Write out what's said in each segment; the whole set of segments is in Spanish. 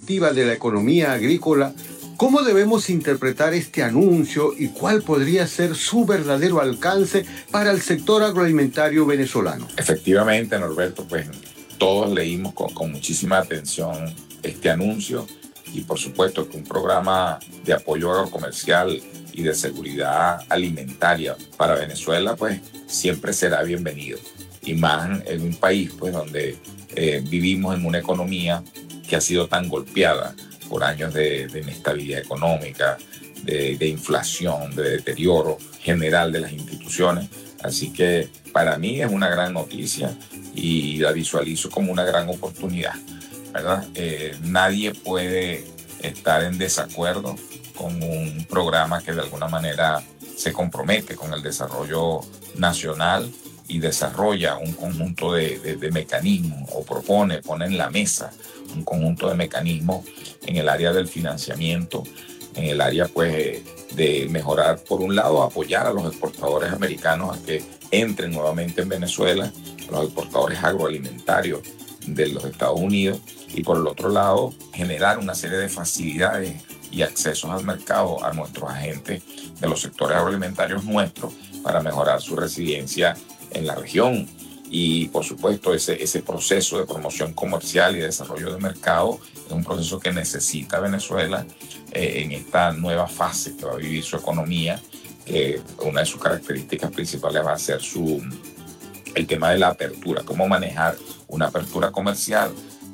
perspectiva de la economía agrícola, ¿cómo debemos interpretar este anuncio y cuál podría ser su verdadero alcance para el sector agroalimentario venezolano? Efectivamente, Norberto, pues todos leímos con muchísima atención este anuncio y por supuesto que un programa de apoyo agrocomercial y de seguridad alimentaria para Venezuela pues siempre será bienvenido, y más en un país pues donde vivimos en una economía que ha sido tan golpeada por años de inestabilidad económica, de inflación, de deterioro general de las instituciones. Así que para mí es una gran noticia y la visualizo como una gran oportunidad, ¿verdad? Nadie puede estar en desacuerdo con un programa que de alguna manera se compromete con el desarrollo nacional y desarrolla un conjunto de mecanismos o pone en la mesa un conjunto de mecanismos en el área del financiamiento, en el área pues de mejorar, por un lado, apoyar a los exportadores americanos a que entren nuevamente en Venezuela, los exportadores agroalimentarios de los Estados Unidos, y por el otro lado generar una serie de facilidades y accesos al mercado a nuestros agentes de los sectores agroalimentarios nuestros para mejorar su resiliencia en la región. Y por supuesto ese proceso de promoción comercial y desarrollo de mercado es un proceso que necesita Venezuela en esta nueva fase que va a vivir su economía. Una de sus características principales va a ser el tema de la apertura, cómo manejar una apertura comercial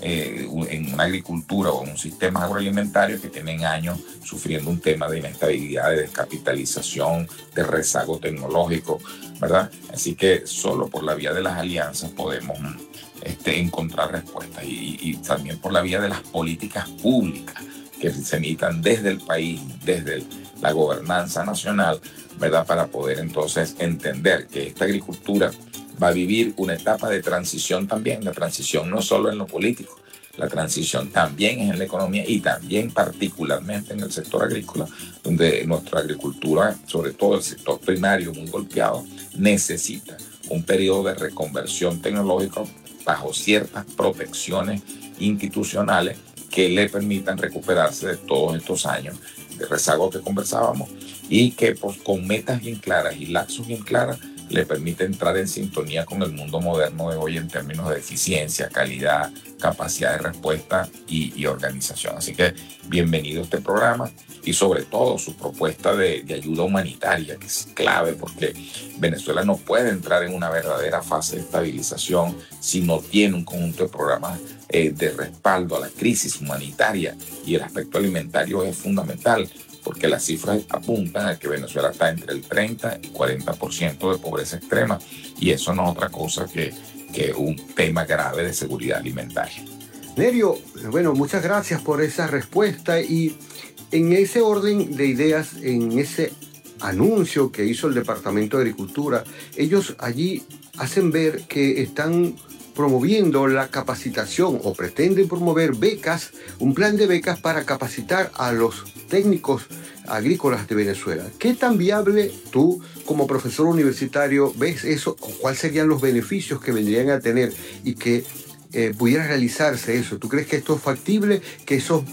en una agricultura o en un sistema agroalimentario que tienen años sufriendo un tema de inestabilidad, de descapitalización, de rezago tecnológico, ¿verdad? Así que solo por la vía de las alianzas podemos encontrar respuestas y también por la vía de las políticas públicas que se emitan desde el país, desde la gobernanza nacional, ¿verdad? Para poder entonces entender que esta agricultura va a vivir una etapa de transición también. La transición no solo en lo político, la transición también es en la economía y también particularmente en el sector agrícola, donde nuestra agricultura, sobre todo el sector primario muy golpeado, necesita un periodo de reconversión tecnológica bajo ciertas protecciones institucionales que le permitan recuperarse de todos estos años de rezago que conversábamos y que pues, con metas bien claras y lapsos bien claras le permite entrar en sintonía con el mundo moderno de hoy en términos de eficiencia, calidad, capacidad de respuesta y organización. Así que bienvenido a este programa y sobre todo su propuesta de ayuda humanitaria, que es clave porque Venezuela no puede entrar en una verdadera fase de estabilización si no tiene un conjunto de programas de respaldo a la crisis humanitaria, y el aspecto alimentario es fundamental, porque las cifras apuntan a que Venezuela está entre el 30 y 40% de pobreza extrema, y eso no es otra cosa que un tema grave de seguridad alimentaria. Nerio, bueno, muchas gracias por esa respuesta, y en ese orden de ideas, en ese anuncio que hizo el Departamento de Agricultura, ellos allí hacen ver que están promoviendo la capacitación o pretenden promover becas, un plan de becas para capacitar a los técnicos agrícolas de Venezuela. ¿Qué tan viable tú, como profesor universitario, ves eso? ¿O cuáles serían los beneficios que vendrían a tener y que pudiera realizarse eso? ¿Tú crees que esto es factible, que esos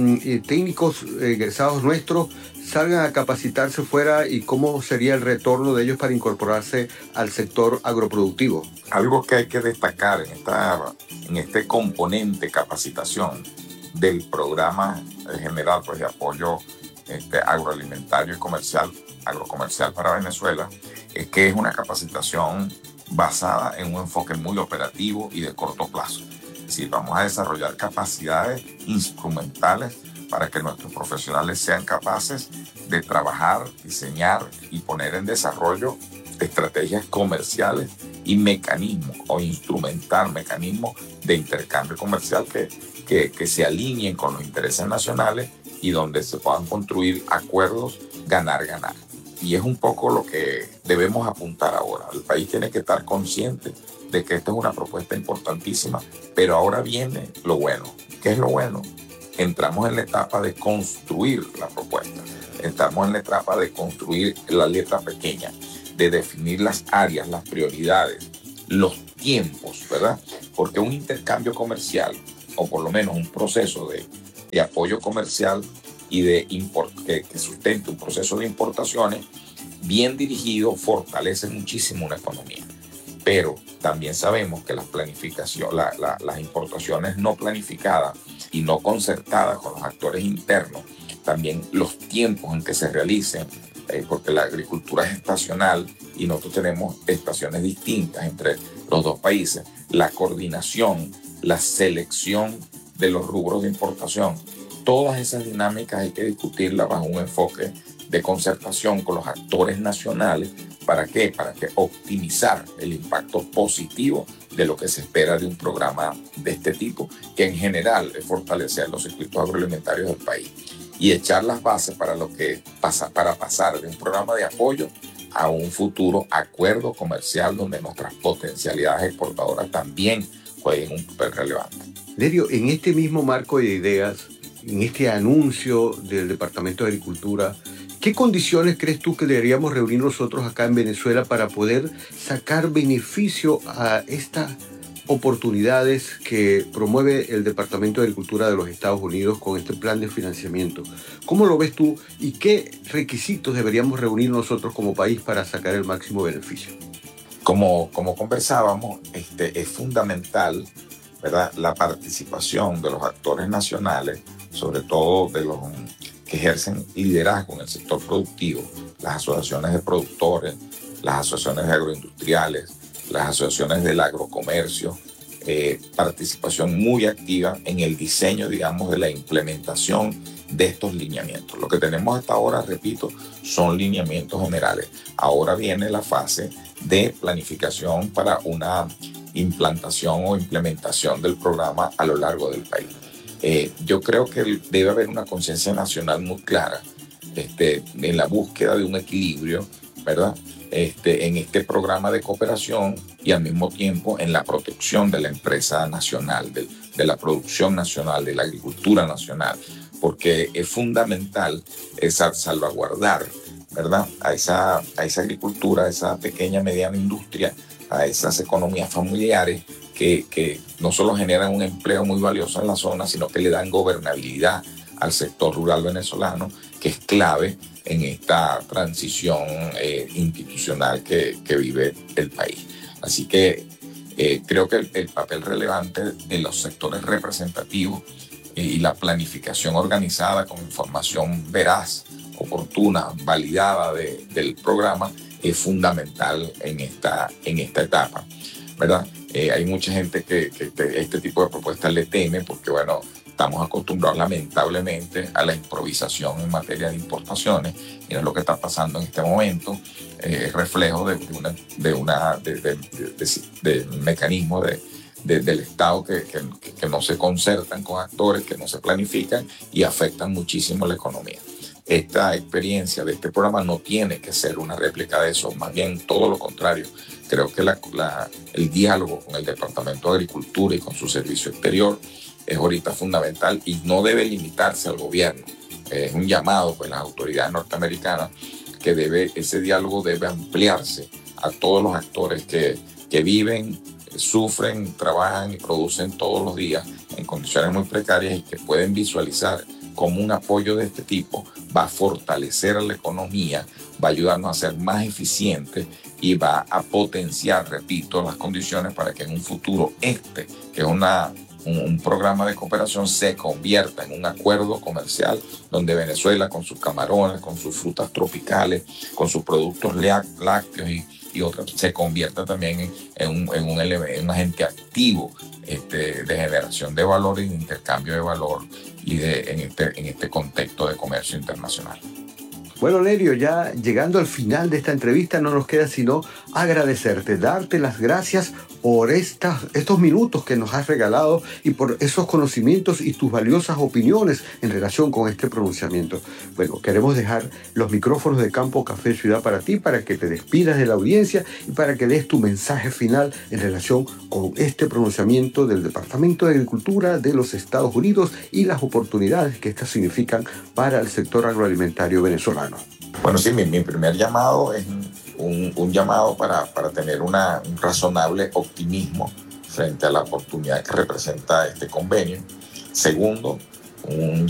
técnicos egresados nuestros salgan a capacitarse fuera, y cómo sería el retorno de ellos para incorporarse al sector agroproductivo? Algo que hay que destacar en este componente capacitación del programa general pues, de apoyo agroalimentario y agrocomercial para Venezuela, es que es una capacitación basada en un enfoque muy operativo y de corto plazo. Es decir, vamos a desarrollar capacidades instrumentales para que nuestros profesionales sean capaces de trabajar, diseñar y poner en desarrollo estrategias comerciales y mecanismos o instrumentar mecanismos de intercambio comercial que se alineen con los intereses nacionales y donde se puedan construir acuerdos ganar-ganar. Y es un poco lo que debemos apuntar ahora. El país tiene que estar consciente de que esta es una propuesta importantísima, pero ahora viene lo bueno. ¿Qué es lo bueno? Entramos en la etapa de construir la propuesta. Estamos en la etapa de construir la letra pequeña, de definir las áreas, las prioridades, los tiempos, ¿verdad? Porque un intercambio comercial, o por lo menos un proceso de apoyo comercial y que sustente un proceso de importaciones bien dirigido fortalece muchísimo una economía. Pero también sabemos que las importaciones no planificadas y no concertadas con los actores internos, también los tiempos en que se realicen, porque la agricultura es estacional y nosotros tenemos estaciones distintas entre los dos países, la coordinación, la selección de los rubros de importación, todas esas dinámicas hay que discutirlas bajo un enfoque de concertación con los actores nacionales. ¿Para qué? Para que optimizar el impacto positivo de lo que se espera de un programa de este tipo, que en general es fortalecer los circuitos agroalimentarios del país y echar las bases para para pasar de un programa de apoyo a un futuro acuerdo comercial donde nuestras potencialidades exportadoras también jueguen un papel relevante. Nerio, en este mismo marco de ideas, en este anuncio del Departamento de Agricultura, ¿qué condiciones crees tú que deberíamos reunir nosotros acá en Venezuela para poder sacar beneficio a estas oportunidades que promueve el Departamento de Agricultura de los Estados Unidos con este plan de financiamiento? ¿Cómo lo ves tú y qué requisitos deberíamos reunir nosotros como país para sacar el máximo beneficio? Como conversábamos, es fundamental, ¿verdad?, la participación de los actores nacionales, sobre todo de los que ejercen liderazgo en el sector productivo, las asociaciones de productores, las asociaciones de agroindustriales, las asociaciones del agrocomercio, participación muy activa en el diseño, digamos, de la implementación de estos lineamientos. Lo que tenemos hasta ahora, repito, son lineamientos generales. Ahora viene la fase de planificación para una implantación o implementación del programa a lo largo del país. Yo creo que debe haber una conciencia nacional muy clara en la búsqueda de un equilibrio, ¿verdad?, en este programa de cooperación y al mismo tiempo en la protección de la empresa nacional, de la producción nacional, de la agricultura nacional, porque es fundamental salvaguardar, ¿verdad?, a esa agricultura, a esa pequeña mediana industria, a esas economías familiares que no solo generan un empleo muy valioso en la zona, sino que le dan gobernabilidad al sector rural venezolano, que es clave en esta transición institucional que vive el país. Así que creo que el papel relevante de los sectores representativos y la planificación organizada con información veraz, oportuna, validada del programa es fundamental en esta etapa, ¿verdad? Hay mucha gente que este tipo de propuestas le teme porque, bueno, estamos acostumbrados lamentablemente a la improvisación en materia de importaciones. Mira lo que está pasando en este momento, es reflejo de mecanismos del Estado que no se concertan con actores, que no se planifican y afectan muchísimo la economía. Esta experiencia de este programa no tiene que ser una réplica de eso, más bien todo lo contrario. Creo que el diálogo con el Departamento de Agricultura y con su servicio exterior es ahorita fundamental y no debe limitarse al gobierno. Es un llamado pues las autoridades norteamericanas que ese diálogo debe ampliarse a todos los actores que viven, sufren, trabajan y producen todos los días en condiciones muy precarias y que pueden visualizar cómo un apoyo de este tipo va a fortalecer a la economía, va a ayudarnos a ser más eficientes y va a potenciar, repito, las condiciones para que en un futuro que es un programa de cooperación, se convierta en un acuerdo comercial donde Venezuela con sus camarones, con sus frutas tropicales, con sus productos lácteos y otros, se convierta también en un agente activo de generación de valor y de intercambio de valor en este contexto de comercio internacional. Bueno, Nerio, ya llegando al final de esta entrevista, no nos queda sino agradecerte, darte las gracias por estos minutos que nos has regalado y por esos conocimientos y tus valiosas opiniones en relación con este pronunciamiento. Bueno, queremos dejar los micrófonos de Campo Café Ciudad para ti, para que te despidas de la audiencia y para que des tu mensaje final en relación con este pronunciamiento del Departamento de Agricultura de los Estados Unidos y las oportunidades que estas significan para el sector agroalimentario venezolano. Bueno, sí, mi primer llamado es un llamado para tener un razonable optimismo frente a la oportunidad que representa este convenio. Segundo, un